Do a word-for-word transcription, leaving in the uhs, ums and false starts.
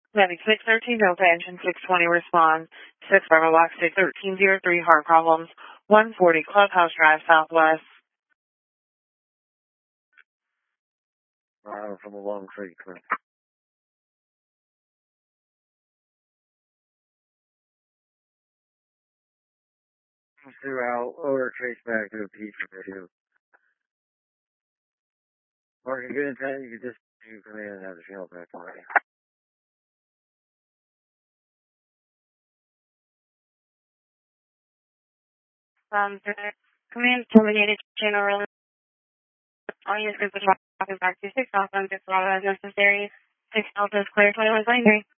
Medic six thirteen Delta Engine six twenty respond. six Bravo Box six thirteen zero three heart problems. one forty Clubhouse Drive Southwest. Uh, from a long tree clip. Throughout or trace back to a piece of video. Or if you're good intent, you can just do command and have the channel back already. Um, the command terminated channel relay. All units are back to six off on six as necessary. six Delta is clear, twenty-one twenty-three.